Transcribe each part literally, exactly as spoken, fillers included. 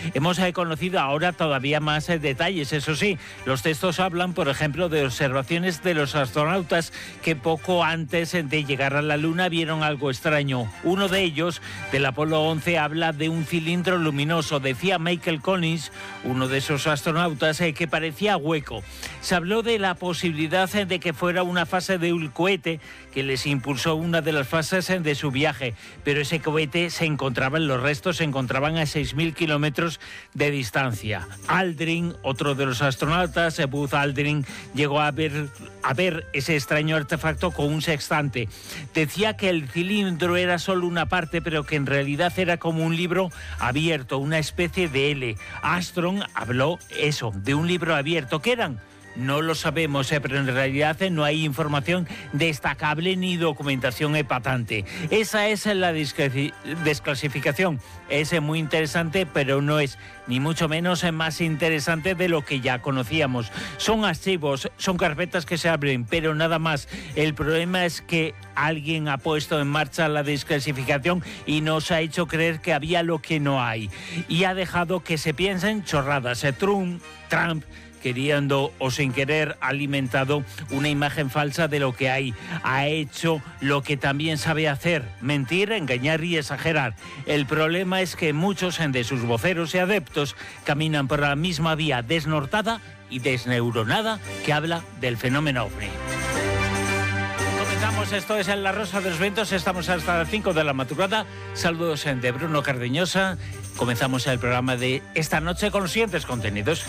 Hemos eh, conocido ahora todavía más eh, detalles. Eso sí, los textos hablan, por ejemplo, de observaciones de los astronautas que poco antes de llegar a la Luna vieron algo extraño. Uno de ellos, del Apolo once, habla de un cilindro luminoso. Decía Michael Collins, uno de esos astronautas, eh, que parecía hueco. Se habló de la posibilidad eh, de que fuera una fase de un cohete que les impulsó una de las fases eh, de su viaje, pero ese cohete se encontraba en los restos, se encontraban a seis mil kilómetros de distancia. Aldrin, otro de los astronautas, eh, Buzz Aldrin, llegó a ver, a ver ese extraño artefacto con un sextante. Decía que el cilindro era solo una parte, pero que en realidad era como un libro abierto, una especie de L. Armstrong habló eso, de un libro abierto. ¿Qué eran? No lo sabemos, eh, pero en realidad eh, no hay información destacable ni documentación epatante. Esa es la desclasificación. Es eh, muy interesante, pero no es ni mucho menos eh, más interesante de lo que ya conocíamos. Son archivos, son carpetas que se abren, pero nada más. El problema es que alguien ha puesto en marcha la desclasificación y nos ha hecho creer que había lo que no hay. Y ha dejado que se piensen chorradas. Eh, Trump, Trump queriendo o sin querer, ha alimentado una imagen falsa de lo que hay. Ha hecho lo que también sabe hacer: mentir, engañar y exagerar. El problema es que muchos de sus voceros y adeptos caminan por la misma vía desnortada y desneuronada que habla del fenómeno ovni. Comenzamos, esto es en La Rosa de los Vientos, estamos hasta las cinco de la madrugada. Saludos de Bruno Cardeñosa. Comenzamos el programa de esta noche con los siguientes contenidos.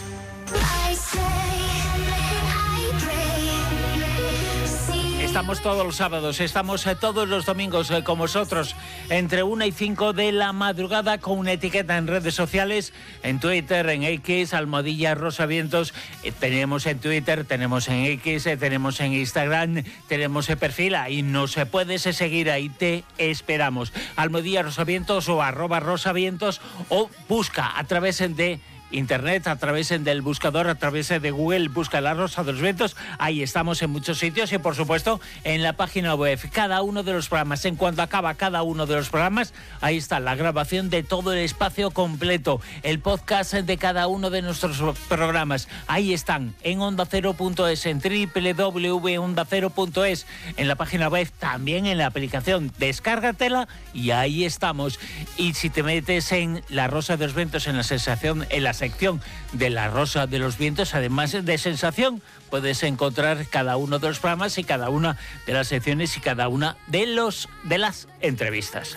Estamos todos los sábados, estamos eh, todos los domingos eh, con vosotros entre una y cinco de la madrugada con una etiqueta en redes sociales, en Twitter, en X, almohadilla Rosavientos. Eh, tenemos en Twitter, tenemos en X, eh, tenemos en Instagram, tenemos el perfil, ahí nos eh, puedes eh, seguir, ahí te esperamos. Almohadilla Rosavientos o arroba Rosavientos, o busca a través de Internet, a través del buscador, a través de Google, busca La Rosa de los Vientos. Ahí estamos en muchos sitios y, por supuesto, en la página web. Cada uno de los programas, en cuanto acaba cada uno de los programas, ahí está la grabación de todo el espacio completo, el podcast de cada uno de nuestros programas. Ahí están, en onda cero punto es, en doble u doble u doble u punto onda cero punto es, en la página web, también en la aplicación. Descárgatela y ahí estamos. Y si te metes en La Rosa de los Vientos, en la sensación, en la sección de La Rosa de los Vientos, además de sensación, puedes encontrar cada uno de los programas y cada una de las secciones y cada una de los de las entrevistas.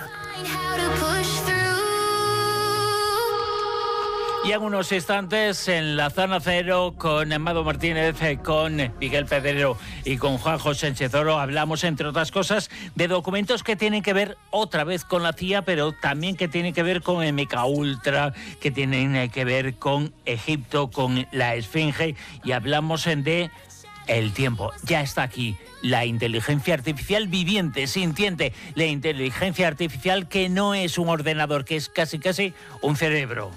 Y en unos instantes, en la Zona Cero, con Amado Martínez, con Miguel Pedrero y con Juanjo Sánchez Oro, hablamos, entre otras cosas, de documentos que tienen que ver otra vez con la C I A, pero también que tienen que ver con M K Ultra, que tienen que ver con Egipto, con la Esfinge, y hablamos de el tiempo. Ya está aquí la inteligencia artificial viviente, sintiente, la inteligencia artificial que no es un ordenador, que es casi casi un cerebro.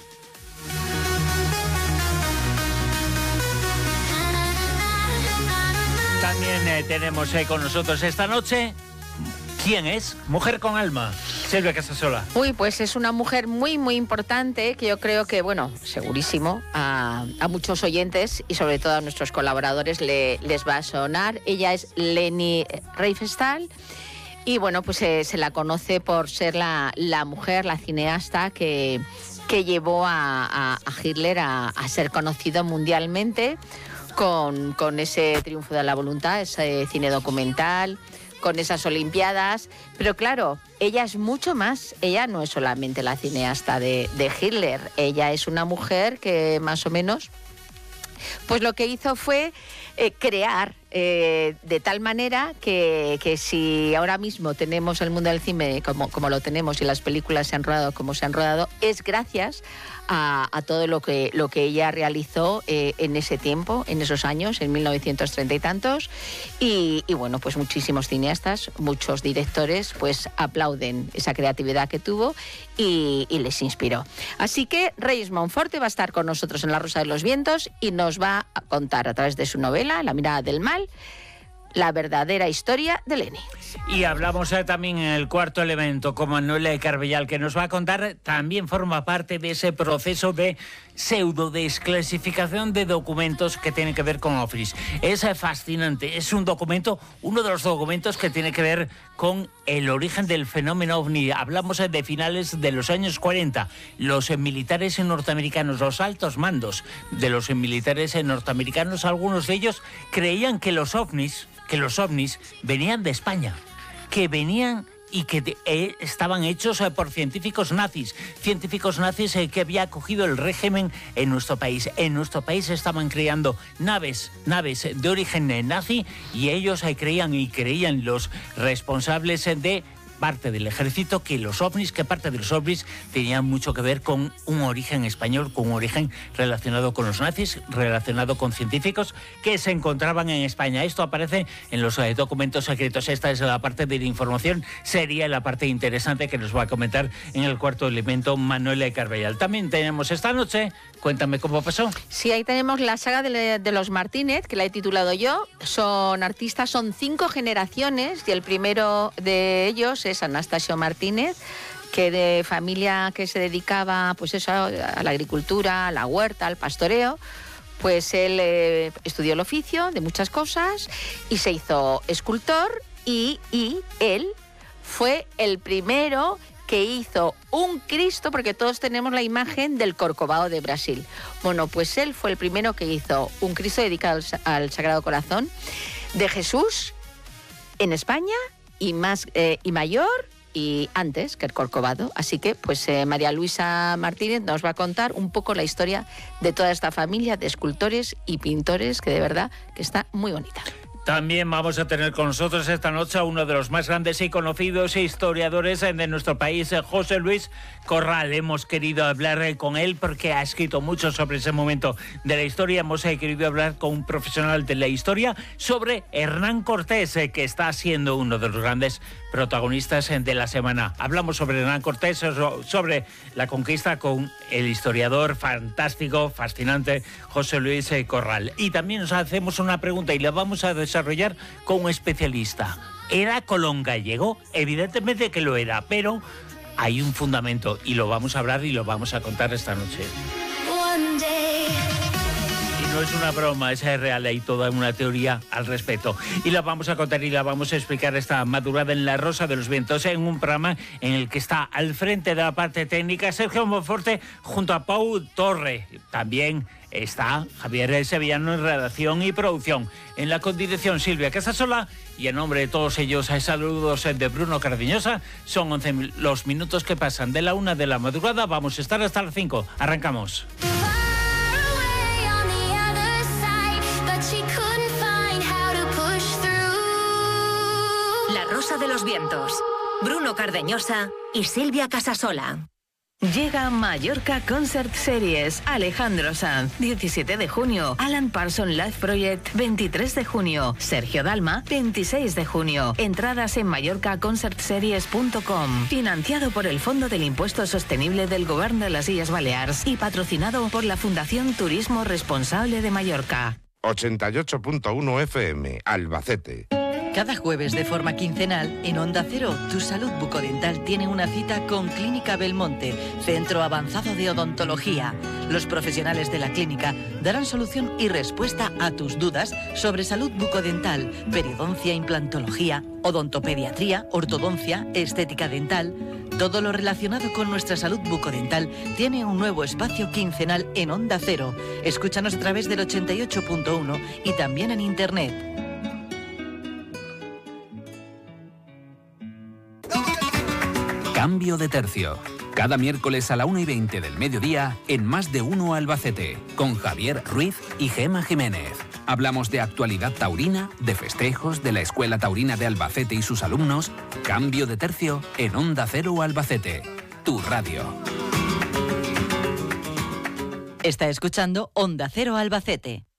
También eh, tenemos eh, con nosotros esta noche, ¿quién es? Mujer con alma, Silvia Casasola. Uy, pues es una mujer muy, muy importante, que yo creo que, bueno, segurísimo, a, a muchos oyentes y sobre todo a nuestros colaboradores le, les va a sonar. Ella es Leni Riefenstahl. Y bueno, pues eh, se la conoce por ser la, la mujer, la cineasta que, que llevó a, a, a Hitler a, a ser conocido mundialmente con, con ese triunfo de la voluntad, ese cine documental, con esas Olimpiadas. Pero claro, ella es mucho más. Ella no es solamente la cineasta de, de Hitler. Ella es una mujer que más o menos, pues lo que hizo fue eh, crear eh, de tal manera que, que si ahora mismo tenemos el mundo del cine como, como lo tenemos y las películas se han rodado como se han rodado, es gracias a, a todo lo que, lo que ella realizó eh, en ese tiempo, en esos años, en mil novecientos treinta y tantos. Y, y bueno, pues muchísimos cineastas, muchos directores, pues aplauden esa creatividad que tuvo y, y les inspiró. Así que Reyes Monforte va a estar con nosotros en La Rosa de los Vientos y nos va a contar a través de su novela, La mirada del mal, la verdadera historia de Leni. Y hablamos eh, también en el cuarto elemento con Manuela Carbellal, que nos va a contar, también forma parte de ese proceso de pseudo-desclasificación de documentos que tienen que ver con ovnis. Es eh, fascinante, es un documento, uno de los documentos que tiene que ver con el origen del fenómeno ovni. Hablamos eh, de finales de los años cuarenta. Los eh, militares norteamericanos, los altos mandos de los eh, militares eh, norteamericanos, algunos de ellos creían que los ovnis, que los ovnis venían de España, que venían y que eh, estaban hechos eh, por científicos nazis, científicos nazis eh, que había acogido el régimen en nuestro país. En nuestro país estaban creando naves, naves de origen eh, nazi, y ellos eh, creían y creían los responsables eh, de parte del ejército que los ovnis, que parte de los ovnis tenían mucho que ver con un origen español, con un origen relacionado con los nazis, relacionado con científicos que se encontraban en España. Esto aparece en los eh, documentos secretos. Esta es la parte de la información, sería la parte interesante que nos va a comentar en el cuarto elemento Manuela Carbellal. También tenemos esta noche, cuéntame cómo pasó. Sí, ahí tenemos la saga de, de los Martínez, que la he titulado yo. Son artistas, son cinco generaciones, y el primero de ellos es Anastasio Martínez, que de familia que se dedicaba pues eso, a la agricultura, a la huerta, al pastoreo. Pues él eh, estudió el oficio de muchas cosas y se hizo escultor, y, y él fue el primero que hizo un Cristo, porque todos tenemos la imagen del Corcovado de Brasil. Bueno, pues él fue el primero que hizo un Cristo dedicado al, al Sagrado Corazón de Jesús en España, y más eh, y mayor y antes que el Corcovado. Así que pues eh, María Luisa Martínez nos va a contar un poco la historia de toda esta familia de escultores y pintores, que de verdad que está muy bonita. También vamos a tener con nosotros esta noche a uno de los más grandes y conocidos historiadores de nuestro país, José Luis Corral. Hemos querido hablar con él porque ha escrito mucho sobre ese momento de la historia. Hemos querido hablar con un profesional de la historia sobre Hernán Cortés, que está siendo uno de los grandes protagonistas de la semana. Hablamos sobre Hernán Cortés, sobre la conquista, con el historiador fantástico, fascinante, José Luis Corral. Y también nos hacemos una pregunta y la vamos a desarrollar con un especialista. ¿Era Colón gallego? Evidentemente que lo era, pero hay un fundamento y lo vamos a hablar y lo vamos a contar esta noche. Y no es una broma, es real, hay toda una teoría al respecto. Y la vamos a contar y la vamos a explicar esta madrugada en La Rosa de los Vientos, en un programa en el que está al frente de la parte técnica Sergio Monforte junto a Pau Torre. También está Javier Sevillano en redacción y producción. En la condirección Silvia Casasola, y en nombre de todos ellos, saludos de Bruno Cardeñosa. Son once los minutos que pasan de la una de la madrugada. Vamos a estar hasta las cinco. Arrancamos. La Rosa de los Vientos. Bruno Cardeñosa y Silvia Casasola. Llega Mallorca Concert Series. Alejandro Sanz, diecisiete de junio. Alan Parsons Live Project, veintitrés de junio. Sergio Dalma, veintiséis de junio. Entradas en mallorca concert series punto com. Financiado por el Fondo del Impuesto Sostenible del Gobierno de las Illes Baleares y patrocinado por la Fundación Turismo Responsable de Mallorca. ochenta y ocho punto uno F M, Albacete. Cada jueves de forma quincenal, en Onda Cero, tu salud bucodental tiene una cita con Clínica Belmonte, centro avanzado de odontología. Los profesionales de la clínica darán solución y respuesta a tus dudas sobre salud bucodental, periodoncia, implantología, odontopediatría, ortodoncia, estética dental. Todo lo relacionado con nuestra salud bucodental tiene un nuevo espacio quincenal en Onda Cero. Escúchanos a través del ochenta y ocho punto uno y también en internet. Cambio de tercio. Cada miércoles a la una y veinte del mediodía en Más de Uno Albacete, con Javier Ruiz y Gema Jiménez. Hablamos de actualidad taurina, de festejos, de la Escuela Taurina de Albacete y sus alumnos. Cambio de tercio en Onda Cero Albacete, tu radio. Está escuchando Onda Cero Albacete.